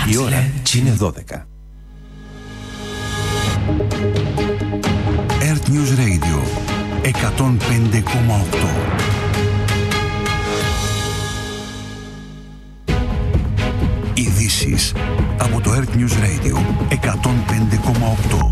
Η ώρα είναι 12. Earth News Radio 105,8. Ειδήσεις από το Earth News Radio 105,8.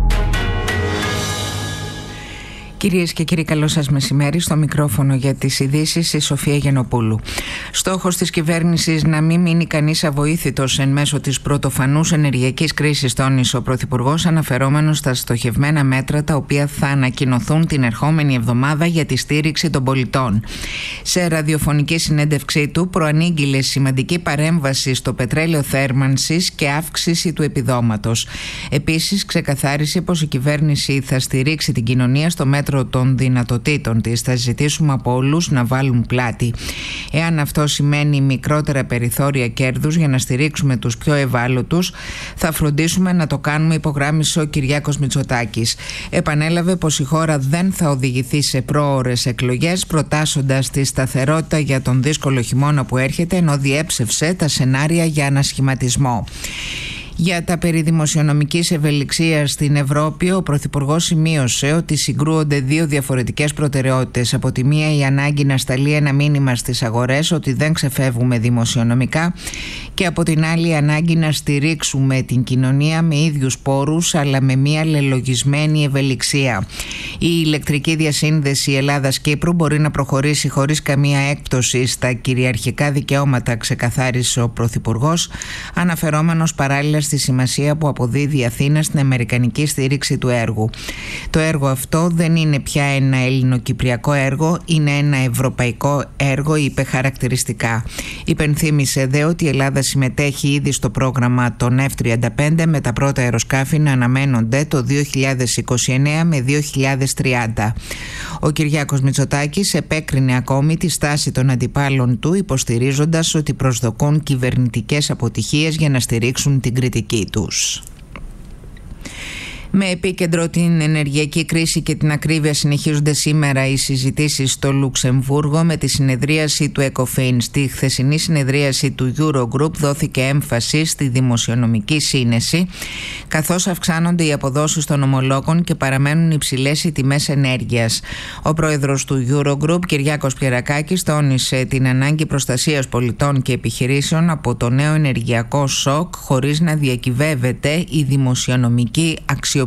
Κυρίες και κύριοι, καλό σας μεσημέρι. Στο μικρόφωνο για τις ειδήσεις η Σοφία Γενοπούλου. Στόχος της κυβέρνησης να μην μείνει κανείς αβοήθητος εν μέσω της πρωτοφανούς ενεργειακής κρίσης, τόνισε ο Πρωθυπουργός, αναφερόμενος στα στοχευμένα μέτρα τα οποία θα ανακοινωθούν την ερχόμενη εβδομάδα για τη στήριξη των πολιτών. Σε ραδιοφωνική συνέντευξή του προανήγγειλε σημαντική παρέμβαση στο πετρέλαιο θέρμανσης και αύξηση του επιδόματος. Επίσης, ξεκαθάρισε πως η κυβέρνηση θα στηρίξει την κοινωνία στο μέτρο των δυνατοτήτων της. Θα ζητήσουμε από όλους να βάλουν πλάτη. Εάν αυτό σημαίνει μικρότερα περιθώρια κέρδους για να στηρίξουμε τους πιο ευάλωτους, θα φροντίσουμε να το κάνουμε, υπογράμμισε ο Κυριάκος Μητσοτάκης. Επανέλαβε πως η χώρα δεν θα οδηγηθεί σε πρόωρες εκλογές, προτάσσοντας τη σταθερότητα για τον δύσκολο χειμώνα που έρχεται, ενώ διέψευσε τα σενάρια για ανασχηματισμό. Για τα περί δημοσιονομικής ευελιξίας στην Ευρώπη, ο Πρωθυπουργός σημείωσε ότι συγκρούονται δύο διαφορετικές προτεραιότητες. Από τη μία, η ανάγκη να σταλεί ένα μήνυμα στις αγορές ότι δεν ξεφεύγουμε δημοσιονομικά, και από την άλλη, η ανάγκη να στηρίξουμε την κοινωνία με ίδιους πόρους αλλά με μια λελογισμένη ευελιξία. Η ηλεκτρική διασύνδεση Ελλάδας-Κύπρου μπορεί να προχωρήσει χωρίς καμία έκπτωση στα κυριαρχικά δικαιώματα, ξεκαθάρισε ο Πρωθυπουργός, αναφερόμενος παράλληλα στη σημασία που αποδίδει η Αθήνα στην αμερικανική στήριξη του έργου. Το έργο αυτό δεν είναι πια ένα ελληνοκυπριακό έργο, είναι ένα ευρωπαϊκό έργο, είπε χαρακτηριστικά. Υπενθύμησε δε ότι η Ελλάδα συμμετέχει ήδη στο πρόγραμμα των F-35, με τα πρώτα αεροσκάφη να αναμένονται το 2029 με 2030. Ο Κυριάκος Μητσοτάκης επέκρινε ακόμη τη στάση των αντιπάλων του, υποστηρίζοντας ότι προσδοκούν κυβερνητικές αποτυχίες για να στηρίξουν την κριτική τους. Με επίκεντρο την ενεργειακή κρίση και την ακρίβεια, συνεχίζονται σήμερα οι συζητήσεις στο Λουξεμβούργο με τη συνεδρίαση του ECOFIN. Στη χθεσινή συνεδρίαση του Eurogroup δόθηκε έμφαση στη δημοσιονομική σύνεση, καθώς αυξάνονται οι αποδόσεις των ομολόγων και παραμένουν υψηλές οι τιμές ενέργειας. Ο πρόεδρος του Eurogroup, Κυριάκος Πιερακάκης, τόνισε την ανάγκη προστασίας πολιτών και επιχειρήσεων από το νέο ενεργειακό σοκ, χωρίς να διακυβεύεται η δημοσιονομική αξιοπιστία.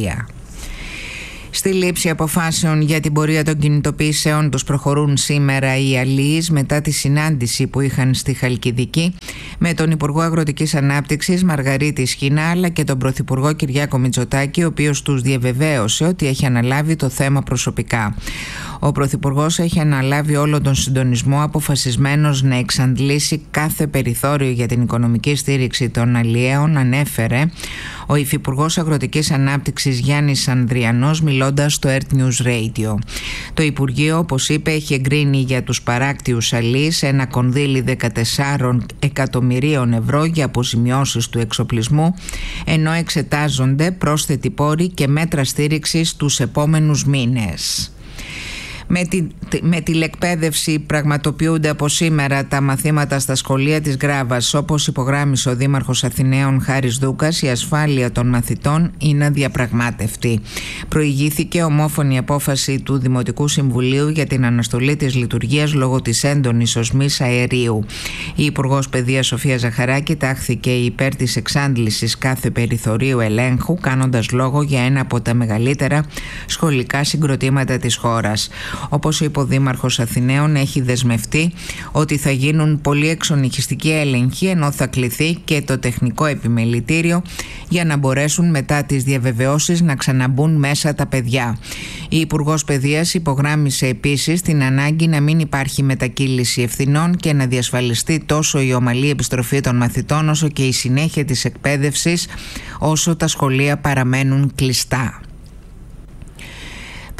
Στη λήψη αποφάσεων για την πορεία των κινητοποιήσεων τους προχωρούν σήμερα οι αλίεις μετά τη συνάντηση που είχαν στη Χαλκιδική με τον Υπουργό Αγροτικής Ανάπτυξης Μαργαρίτη Σχοινά, αλλά και τον Πρωθυπουργό Κυριάκο Μητσοτάκη, ο οποίος τους διαβεβαίωσε ότι έχει αναλάβει το θέμα προσωπικά. Ο Πρωθυπουργός έχει αναλάβει όλο τον συντονισμό, αποφασισμένος να εξαντλήσει κάθε περιθώριο για την οικονομική στήριξη των αλιέων, ανέφερε ο Υφυπουργός Αγροτικής Ανάπτυξης Γιάννης Ανδριανός, μιλώντας στο Earth News Radio. Το Υπουργείο, όπως είπε, έχει εγκρίνει για τους παράκτιους αλείς ένα κονδύλι 14 εκατομμυρίων ευρώ για αποζημιώσεις του εξοπλισμού, ενώ εξετάζονται πρόσθετοι πόροι και μέτρα στήριξης τους επόμενους μήνες. Με τηλεκπαίδευση πραγματοποιούνται από σήμερα τα μαθήματα στα σχολεία της Γράβας. Όπως υπογράμμισε ο Δήμαρχος Αθηναίων Χάρης Δούκας, η ασφάλεια των μαθητών είναι αδιαπραγμάτευτη. Προηγήθηκε ομόφωνη απόφαση του Δημοτικού Συμβουλίου για την αναστολή της λειτουργίας λόγω της έντονης οσμής αερίου. Η Υπουργός Παιδείας Σοφία Ζαχαράκη τάχθηκε υπέρ της εξάντλησης κάθε περιθωρίου ελέγχου, κάνοντας λόγο για ένα από τα μεγαλύτερα σχολικά συγκροτήματα της χώρας. Όπως είπε ο Δήμαρχος Αθηναίων, έχει δεσμευτεί ότι θα γίνουν πολύ εξονυχιστικοί έλεγχοι, ενώ θα κληθεί και το τεχνικό επιμελητήριο για να μπορέσουν μετά τις διαβεβαιώσεις να ξαναμπούν μέσα τα παιδιά. Η Υπουργός Παιδείας υπογράμμισε επίσης την ανάγκη να μην υπάρχει μετακύληση ευθυνών και να διασφαλιστεί τόσο η ομαλή επιστροφή των μαθητών όσο και η συνέχεια της εκπαίδευσης όσο τα σχολεία παραμένουν κλειστά.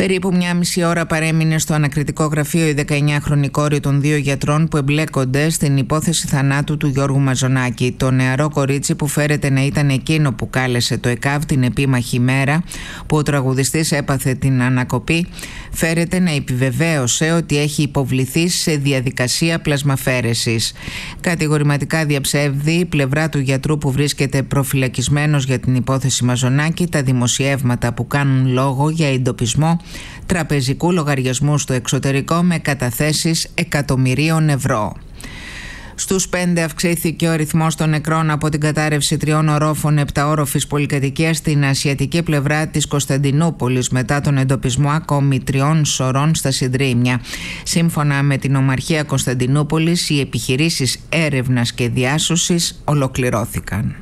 Περίπου μια μισή ώρα παρέμεινε στο ανακριτικό γραφείο η 19χρονη κόρη των δύο γιατρών που εμπλέκονται στην υπόθεση θανάτου του Γιώργου Μαζονάκη. Το νεαρό κορίτσι που φέρεται να ήταν εκείνο που κάλεσε το ΕΚΑΒ την επίμαχη μέρα που ο τραγουδιστής έπαθε την ανακοπή, φέρεται να επιβεβαίωσε ότι έχει υποβληθεί σε διαδικασία πλασμαφέρεσης. Κατηγορηματικά διαψεύδει η πλευρά του γιατρού που βρίσκεται προφυλακισμένος για την υπόθεση Μαζονάκη τα δημοσιεύματα που κάνουν λόγο για εντοπισμό τραπεζικού λογαριασμού στο εξωτερικό με καταθέσεις εκατομμυρίων ευρώ. Στους 5 αυξήθηκε ο αριθμός των νεκρών από την κατάρρευση 3 ορόφων 7όροφης πολυκατοικίας στην ασιατική πλευρά της Κωνσταντινούπολης μετά τον εντοπισμό ακόμη 3 σωρών στα Συντρίμια. Σύμφωνα με την Ομαρχία Κωνσταντινούπολης, οι επιχειρήσεις έρευνας και διάσωσης ολοκληρώθηκαν.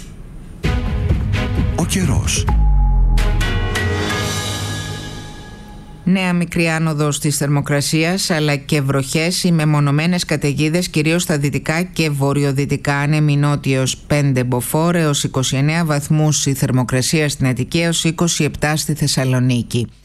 Ο καιρός. Νέα μικρή άνοδος της θερμοκρασίας αλλά και βροχές ή μεμονωμένες καταιγίδες κυρίως στα δυτικά και βορειοδυτικά. Άνεμοι νότιος 5 μποφόρ έως 29 βαθμούς η θερμοκρασία στην Αττική έως 27 στη Θεσσαλονίκη.